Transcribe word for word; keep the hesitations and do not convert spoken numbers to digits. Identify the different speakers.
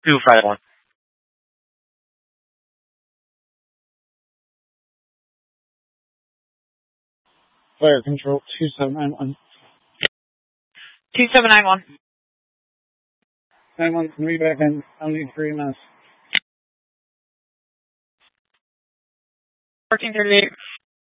Speaker 1: two five one.
Speaker 2: Fire control two seven nine one.
Speaker 3: two seven nine one.
Speaker 2: nine one, can we back in? I need three minutes.
Speaker 3: fourteen thirty-eight.